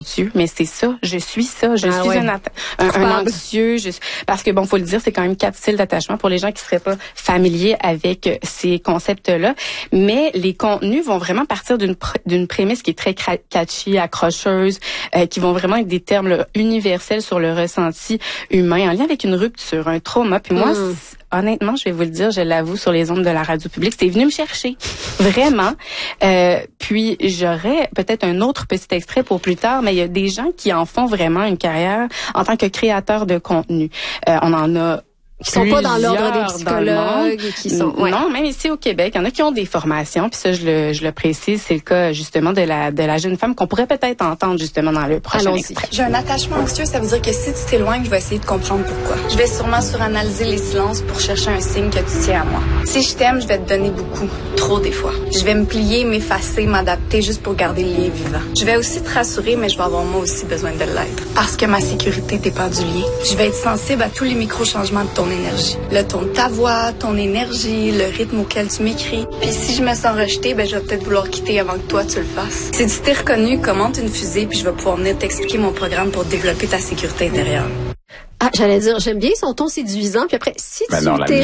Dieu, mais c'est ça, je suis ça, je suis un anxieux, parce que bon, faut le dire, c'est quand même 4 styles d'attachement pour les gens qui seraient pas familiers avec ces concepts-là, mais les contenus vont vraiment partir d'une prémisse qui est très catchy, accrocheuse, qui vont vraiment être des termes là, universels sur le ressenti humain en lien avec une rupture, un trauma. Puis moi, honnêtement, je vais vous le dire, je l'avoue sur les ondes de la radio publique, c'est venu me chercher, vraiment. Puis j'aurais peut-être un autre petit extrait pour plus tard, mais il y a des gens qui en font vraiment une carrière en tant que créateurs de contenu. On en a qui sont pas dans l'ordre des psychologues et qui sont non, même ici au Québec, il y en a qui ont des formations, puis ça je le précise, c'est le cas justement de la jeune femme qu'on pourrait peut-être entendre justement dans le prochain extrait. J'ai un attachement anxieux, ça veut dire que si tu t'éloignes, je vais essayer de comprendre pourquoi. Je vais sûrement suranalyser les silences pour chercher un signe que tu tiens à moi. Si je t'aime, je vais te donner beaucoup, trop des fois. Je vais me plier, m'effacer, m'adapter juste pour garder le lien vivant. Je vais aussi te rassurer, mais je vais avoir moi aussi besoin de l'être. Parce que ma sécurité dépend du lien. Je vais être sensible à tous les micro-changements de ton énergie. Le ton de ta voix, ton énergie, le rythme auquel tu m'écris. Puis si je me sens rejetée, je vais peut-être vouloir quitter avant que toi tu le fasses. Si tu t'es reconnu, commente une fusée, puis je vais pouvoir venir t'expliquer mon programme pour développer ta sécurité intérieure. Ah, j'allais dire, j'aime bien son ton séduisant, puis après, si tu t'es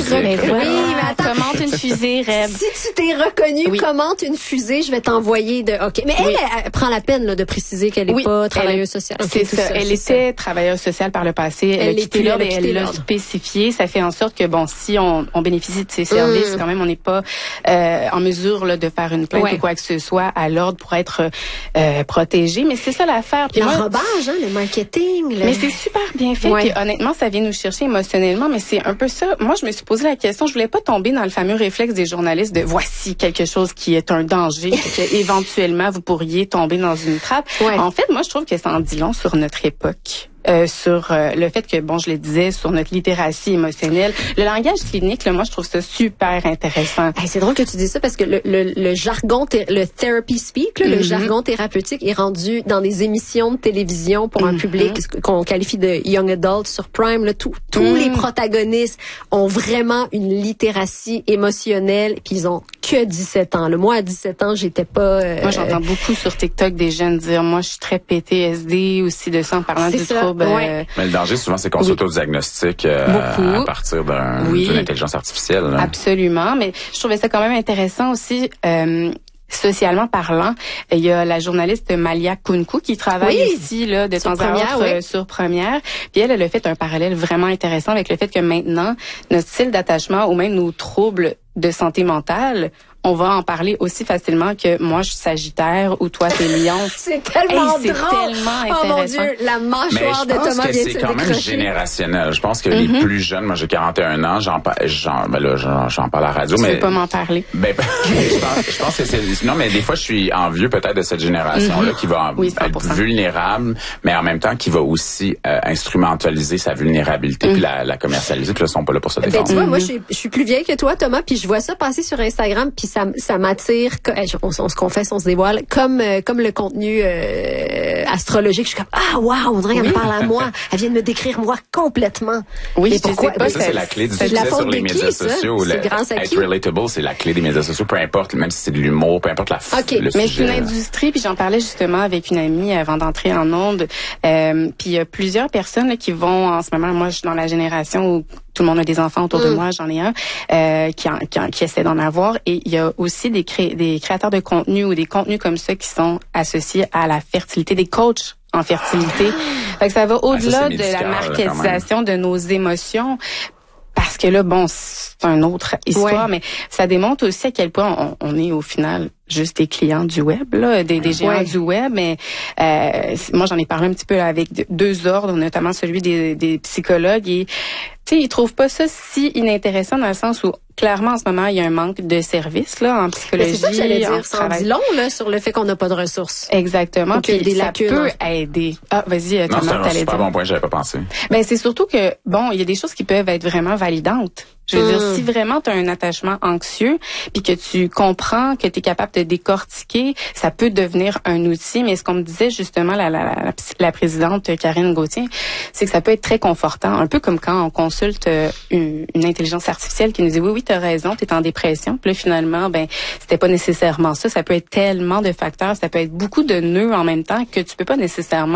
commente une fusée, Reb. Si tu t'es reconnu, commente une fusée, je vais t'envoyer de... OK. Mais elle prend la peine là, de préciser qu'elle n'est pas travailleuse sociale. Okay, c'est ça. Elle était travailleuse sociale par le passé. Elle a quitté l'ordre et elle l'a spécifié. Ça fait en sorte que, bon, si on bénéficie de ses services, quand même, on n'est pas en mesure là, de faire une plainte ou quoi que ce soit à l'ordre pour être protégé. Mais c'est ça l'affaire. L'enrobage, le marketing. Mais c'est super bien fait. Puis, honnêtement, ça vient nous chercher émotionnellement, mais c'est un peu ça. Moi, je me suis posé la question, je voulais pas tomber dans le fameux réflexe des journalistes de voici quelque chose qui est un danger, que éventuellement vous pourriez tomber dans une trappe. En fait, moi, je trouve que ça en dit long sur notre époque. Sur le fait que, bon, je le disais, sur notre littératie émotionnelle. Le langage clinique, là, moi, je trouve ça super intéressant. C'est drôle que tu dises ça parce que le jargon, le therapy speak, là, le jargon thérapeutique est rendu dans des émissions de télévision pour un public qu'on qualifie de young adult sur Prime. Là, tous les protagonistes ont vraiment une littératie émotionnelle puis ils ont que 17 ans. Moi, à 17 ans, j'étais pas... Moi, j'entends beaucoup sur TikTok des jeunes dire, moi, je suis très PTSD aussi de ça en parlant du trouble. Mais le danger, souvent, c'est qu'on s'auto-diagnostique à partir d'une intelligence artificielle. Là. Absolument, mais je trouvais ça quand même intéressant aussi. Socialement parlant, il y a la journaliste Malia Kunku qui travaille ici là de temps à autre sur Première. Puis elle a fait un parallèle vraiment intéressant avec le fait que maintenant notre style d'attachement ou même nos troubles de santé mentale, on va en parler aussi facilement que moi je suis Sagittaire ou toi t'es Lion. C'est tellement drôle. C'est tellement intéressant. Oh mon Dieu, la mâchoire de Thomas vient de se décrocher. Mais je pense que c'est quand même générationnel. Je pense que les plus jeunes, moi j'ai 41 ans, j'en parle à la radio. Tu veux pas m'en parler? Je pense que c'est... Non, mais des fois je suis envieux peut-être de cette génération-là qui va être vulnérable, mais en même temps qui va aussi instrumentaliser sa vulnérabilité puis la commercialiser, puis là ils sont pas là pour se défendre. Tu vois, moi je suis plus vieille que toi, Thomas, puis je vois ça passer sur Instagram, puis ça m'attire, on se confesse, on se dévoile, comme le contenu astrologique. Je suis comme waouh, on dirait qu'elle me parle à moi. Elle vient de me décrire moi complètement. Oui, mais pourquoi? Ça c'est la clé du succès sur les médias sociaux. Être relatable, c'est la clé des médias sociaux, peu importe, même si c'est de l'humour, peu importe le mais sujet. c'est une industrie, puis j'en parlais justement avec une amie avant d'entrer en onde. Puis il y a plusieurs personnes là, qui vont en ce moment, moi je suis dans la génération où tout le monde a des enfants autour de moi, j'en ai un qui essaie d'en avoir, et il y a aussi des créateurs de contenu ou des contenus comme ça qui sont associés à la fertilité, des coachs en fertilité. Fait que ça va au-delà de la marketisation de nos émotions. Parce que là, bon, c'est une autre histoire, mais ça démontre aussi à quel point on est au final juste des clients du web, là, des géants du web. Mais moi, j'en ai parlé un petit peu avec deux ordres, notamment celui des psychologues. Et tu sais, ils trouvent pas ça si inintéressant dans le sens où clairement en ce moment il y a un manque de services là en psychologie. C'est ça que j'allais dire. Ça en dit long là sur le fait qu'on n'a pas de ressources. Exactement. Puis des lacunes, peut aider. Ah, vas-y, Thomas, c'est un super bon point, j'avais pas pensé. Ben c'est surtout que bon, il y a des choses qui peuvent être vraiment validantes. Je veux dire, si vraiment tu as un attachement anxieux, puis que tu comprends que tu es capable de décortiquer, ça peut devenir un outil. Mais ce qu'on me disait justement la présidente Karine Gauthier, c'est que ça peut être très confortant, un peu comme quand on consulte une intelligence artificielle qui nous dit oui, tu as raison, tu es en dépression. Puis là, finalement, c'était pas nécessairement ça. Ça peut être tellement de facteurs, ça peut être beaucoup de nœuds en même temps que tu peux pas nécessairement